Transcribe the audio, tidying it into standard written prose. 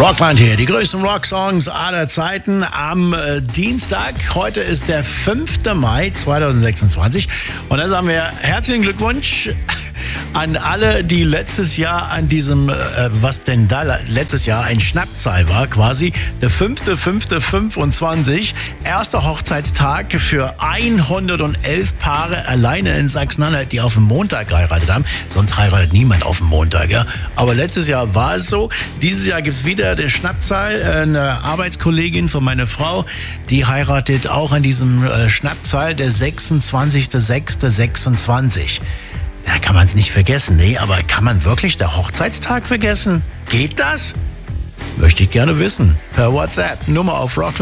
Rockland hier, die größten Rocksongs aller Zeiten am Dienstag. Heute ist der 5. Mai 2026 und da sagen wir herzlichen Glückwunsch an alle, die letztes Jahr an diesem, was denn da letztes Jahr ein Schnappzahl war, quasi der 5.5.25, erster Hochzeitstag für 111 Paare alleine in Sachsen-Anhalt, die auf dem Montag geheiratet haben. Sonst heiratet niemand auf dem Montag, ja. Aber letztes Jahr war es so. Dieses Jahr gibt es wieder die Schnappzahl. Eine Arbeitskollegin von meiner Frau, die heiratet auch an diesem Schnappzahl, der 26.06.26. Da kann man es nicht vergessen. Nee, aber kann man wirklich den Hochzeitstag vergessen? Geht das? Möchte ich gerne wissen. Per WhatsApp. Nummer auf Rockland.